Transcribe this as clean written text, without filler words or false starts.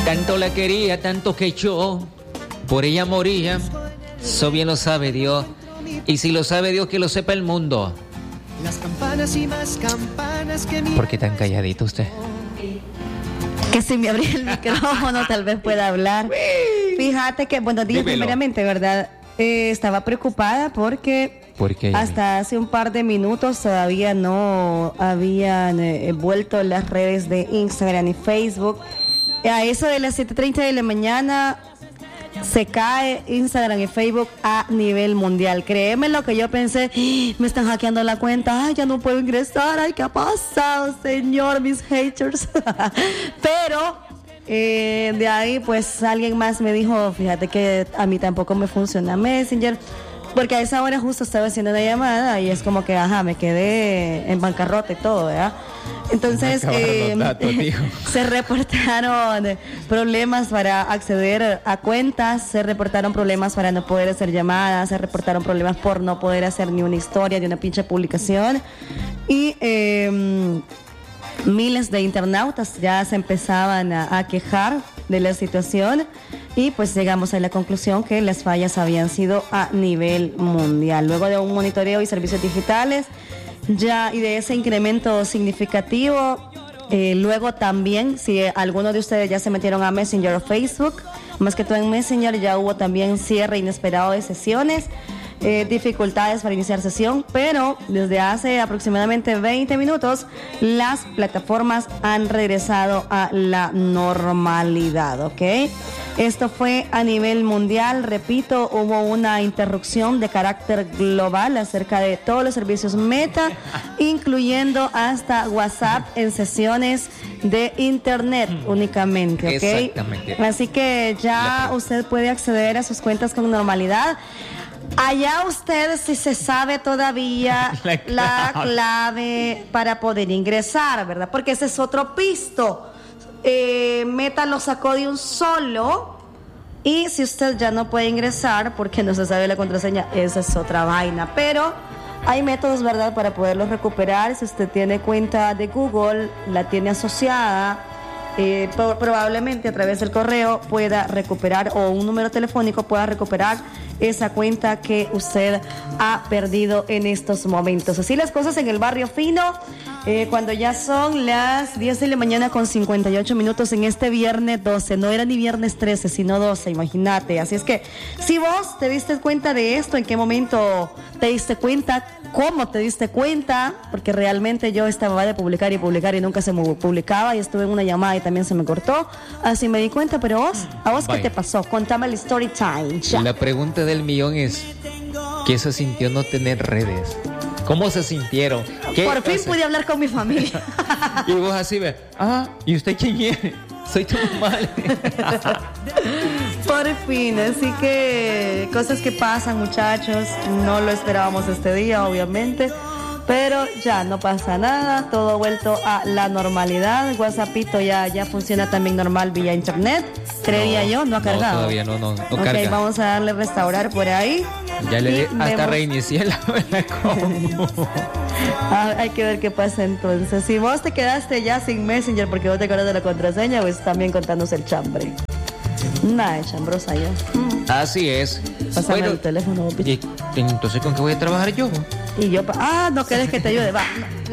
Tanto la quería, tanto que yo por ella moría. Eso bien lo sabe Dios. Y si lo sabe Dios, que lo sepa el mundo. Las campanas y más campanas que ¿Por qué tan calladito usted? Que si me abrí el micrófono tal vez pueda hablar. Fíjate que, buenos días, Dímelo. primeramente, ¿verdad? Estaba preocupada porque ¿Por qué? hasta hace un par de minutos todavía no habían vuelto las redes de Instagram y Facebook. A eso de las 7:30 de la mañana se cae Instagram y Facebook a nivel mundial. Créeme lo que yo pensé, me están hackeando la cuenta, ay, ya no puedo ingresar, ay, ¿qué ha pasado, señor, mis haters? Pero de ahí pues alguien más me dijo, fíjate que a mí tampoco me funciona Messenger, porque a esa hora justo estaba haciendo una llamada y es como que, me quedé en bancarrota y todo, ¿verdad? Entonces se reportaron problemas para acceder a cuentas, se reportaron problemas para no poder hacer llamadas, se reportaron problemas por no poder hacer ni una historia, ni una pinche publicación. Y miles de internautas ya se empezaban a quejar de la situación y pues llegamos a la conclusión que las fallas habían sido a nivel mundial. Luego de un monitoreo y servicios digitales y de ese incremento significativo, luego también, si algunos de ustedes ya se metieron a Messenger o Facebook, más que todo en Messenger, ya hubo también cierre inesperado de sesiones, dificultades para iniciar sesión, pero desde hace aproximadamente 20 minutos las plataformas han regresado a la normalidad, ¿ok? Esto fue a nivel mundial, repito, hubo una interrupción de carácter global acerca de todos los servicios Meta, incluyendo hasta WhatsApp en sesiones de internet únicamente, ¿ok? Exactamente. Así que ya usted puede acceder a sus cuentas con normalidad. Allá usted si se sabe todavía la clave para poder ingresar, ¿verdad? Porque ese es otro pisto. Meta lo sacó de un solo y si usted ya no puede ingresar porque no se sabe la contraseña, esa es otra vaina. Pero hay métodos, ¿verdad?, para poderlos recuperar. Si usted tiene cuenta de Google, la tiene asociada, probablemente a través del correo pueda recuperar, o un número telefónico pueda recuperar esa cuenta que usted ha perdido en estos momentos. Así las cosas en el barrio fino, cuando ya son las 10 de la mañana con 58 minutos en este viernes 12, no era ni viernes 13 sino 12, imagínate. Así es que si vos te diste cuenta de esto, en qué momento te diste cuenta, cómo te diste cuenta, porque realmente yo estaba de publicar y nunca se me publicaba y estuve en una llamada y también se me cortó, así me di cuenta. Pero vos, ¿a vos qué te pasó? Contame el story time ya. La pregunta del millón es, ¿qué se sintió no tener redes? ¿Cómo se sintieron? Por fin pude hablar con mi familia. Y vos así ves, ¿y usted quién es? Soy tu mamá. Por fin, así que cosas que pasan, muchachos. No lo esperábamos este día, obviamente, pero ya no pasa nada, todo ha vuelto a la normalidad. WhatsAppito ya funciona también normal vía internet, creería yo, no ha cargado. Todavía no Ok, carga. vamos a darle restaurar por ahí. Ya le Y hasta vemos. reinicié la compu. Hay que ver qué pasa entonces. Si vos te quedaste ya sin Messenger porque vos te acuerdas de la contraseña, pues también contanos el chambre. Nada de chambrosa yo. Así es. Pásame Bueno, el teléfono, y entonces, ¿con qué voy a trabajar yo? y yo, no querés que te ayude, va.